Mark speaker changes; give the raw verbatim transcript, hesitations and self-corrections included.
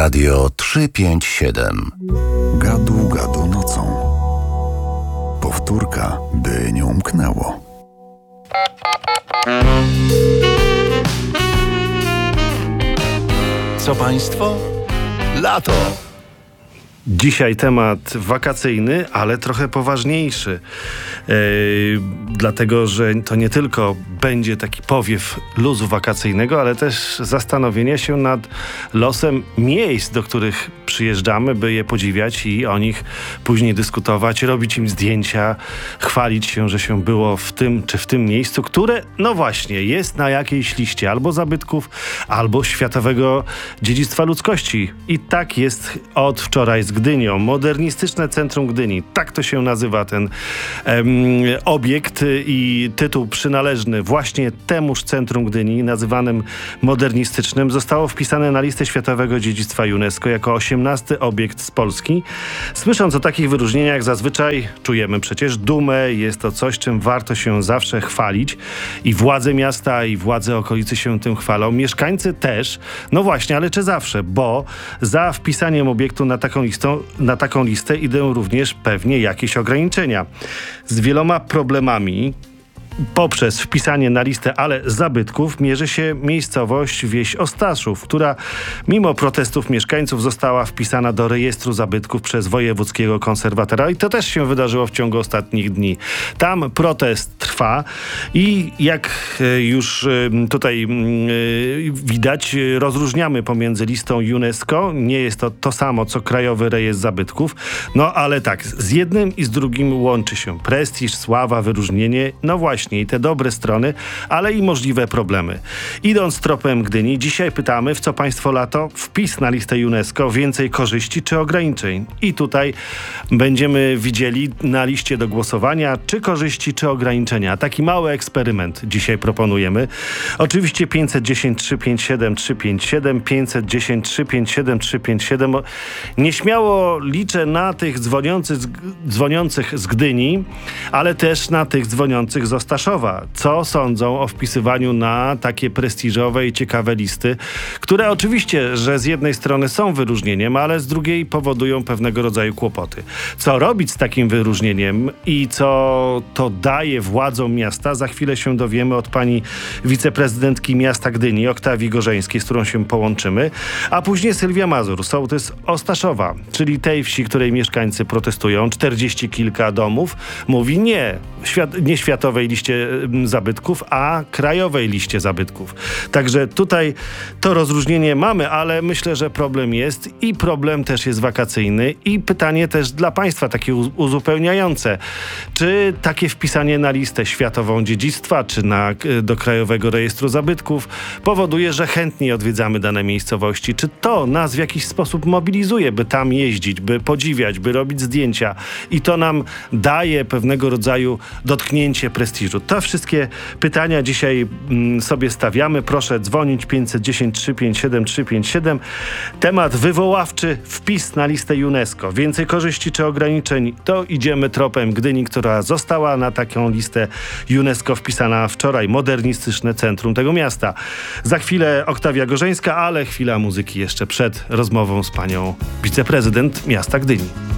Speaker 1: Radio trzysta pięćdziesiąt siedem.
Speaker 2: Gadu, gadu nocą. Powtórka, by nie umknęło.
Speaker 1: Co państwo? Lato!
Speaker 3: Dzisiaj temat wakacyjny, ale trochę poważniejszy. Yy, dlatego, że to nie tylko będzie taki powiew luzu wakacyjnego, ale też zastanowienia się nad losem miejsc, do których przyjeżdżamy, by je podziwiać i o nich później dyskutować, robić im zdjęcia, chwalić się, że się było w tym czy w tym miejscu, które, no właśnie, jest na jakiejś liście albo zabytków, albo światowego dziedzictwa ludzkości. I tak jest od wczoraj z Gdynią. Modernistyczne Centrum Gdyni. Tak to się nazywa ten em, obiekt i tytuł przynależny właśnie temuż Centrum Gdyni, nazywanym modernistycznym, zostało wpisane na listę Światowego Dziedzictwa UNESCO jako osiemnasty obiekt z Polski. Słysząc o takich wyróżnieniach zazwyczaj czujemy przecież dumę. Jest to coś, czym warto się zawsze chwalić. I władze miasta, i władze okolicy się tym chwalą. Mieszkańcy też. No właśnie, ale czy zawsze? Bo za wpisaniem obiektu na taką listę Na taką listę idą również pewnie jakieś ograniczenia. Z wieloma problemami poprzez wpisanie na listę, ale zabytków, mierzy się miejscowość wieś Ostaszów, która mimo protestów mieszkańców została wpisana do rejestru zabytków przez wojewódzkiego konserwatora i to też się wydarzyło w ciągu ostatnich dni. Tam protest trwa i jak już tutaj widać, rozróżniamy pomiędzy listą UNESCO. Nie jest to to samo, co Krajowy Rejestr Zabytków. No ale tak, z jednym i z drugim łączy się prestiż, sława, wyróżnienie, no właśnie, i te dobre strony, ale i możliwe problemy. Idąc tropem Gdyni, dzisiaj pytamy, w co państwo lato? Wpis na listę UNESCO, więcej korzyści czy ograniczeń? I tutaj będziemy widzieli na liście do głosowania, czy korzyści, czy ograniczenia. Taki mały eksperyment dzisiaj proponujemy. Oczywiście pięćset dziesięć trzysta pięćdziesiąt siedem trzysta pięćdziesiąt siedem, pięćset dziesięć trzysta pięćdziesiąt siedem trzysta pięćdziesiąt siedem. Nieśmiało liczę na tych dzwoniących, dzwoniących z Gdyni, ale też na tych dzwoniących z Ostaszowa. Co sądzą o wpisywaniu na takie prestiżowe i ciekawe listy, które oczywiście, że z jednej strony są wyróżnieniem, ale z drugiej powodują pewnego rodzaju kłopoty. Co robić z takim wyróżnieniem i co to daje władzom miasta, za chwilę się dowiemy od pani wiceprezydentki miasta Gdyni, Oktawii Gorzeńskiej, z którą się połączymy, a później Sylwia Mazur, sołtys Ostaszowa, czyli tej wsi, której mieszkańcy protestują, czterdzieści kilka domów, mówi nie, świat, nie światowej liście zabytków, a krajowej liście zabytków. Także tutaj to rozróżnienie mamy, ale myślę, że problem jest i problem też jest wakacyjny i pytanie też dla państwa takie uzupełniające. Czy takie wpisanie na listę światową dziedzictwa, czy na, do Krajowego Rejestru Zabytków powoduje, że chętniej odwiedzamy dane miejscowości? Czy to nas w jakiś sposób mobilizuje, by tam jeździć, by podziwiać, by robić zdjęcia i to nam daje pewnego rodzaju dotknięcie prestiżu? To wszystkie pytania dzisiaj mm, sobie stawiamy. Proszę dzwonić pięćset dziesięć trzysta pięćdziesiąt siedem trzysta pięćdziesiąt siedem. Temat wywoławczy, wpis na listę UNESCO. Więcej korzyści czy ograniczeń? To idziemy tropem Gdyni, która została na taką listę UNESCO wpisana wczoraj. Modernistyczne centrum tego miasta. Za chwilę Oktawia Gorzeńska, ale chwila muzyki jeszcze przed rozmową z panią wiceprezydent miasta Gdyni.